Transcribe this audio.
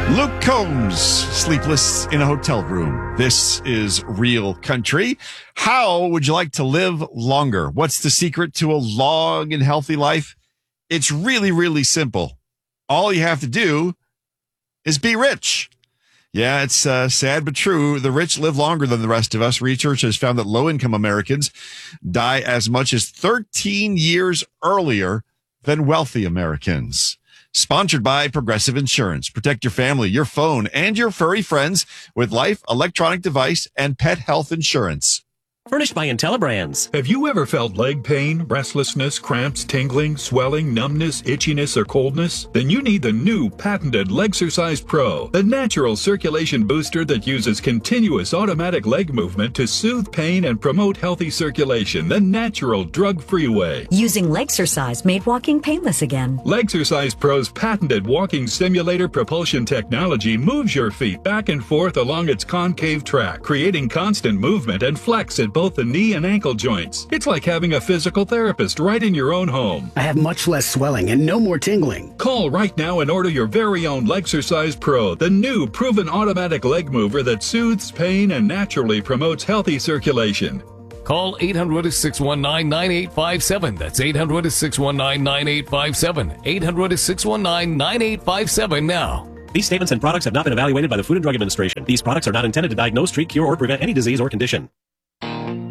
Luke Combs, sleepless in a hotel room. This is Real Country. How would you like to live longer? What's the secret to a long and healthy life? It's really, really simple. All you have to do is be rich. Yeah, it's sad but true. The rich live longer than the rest of us. Research has found that low-income Americans die as much as 13 years earlier than wealthy Americans. Sponsored by Progressive Insurance. Protect your family, your phone, and your furry friends with life, electronic device, and pet health insurance. Furnished by IntelliBrands. Have you ever felt leg pain, restlessness, cramps, tingling, swelling, numbness, itchiness, or coldness? Then you need the new patented Legsercise Pro, the natural circulation booster that uses continuous automatic leg movement to soothe pain and promote healthy circulation the natural drug-free way. Using Legsercise made walking painless again. Legsercise Pro's patented walking simulator propulsion technology moves your feet back and forth along its concave track, creating constant movement and flex at both the knee and ankle joints. It's like having a physical therapist right in your own home. I have much less swelling and no more tingling. Call right now and order your very own Legsercise Pro, the new proven automatic leg mover that soothes pain and naturally promotes healthy circulation. Call 800-619-9857. That's 800-619-9857. 800-619-9857 now. These statements and products have not been evaluated by the Food and Drug Administration. These products are not intended to diagnose, treat, cure, or prevent any disease or condition.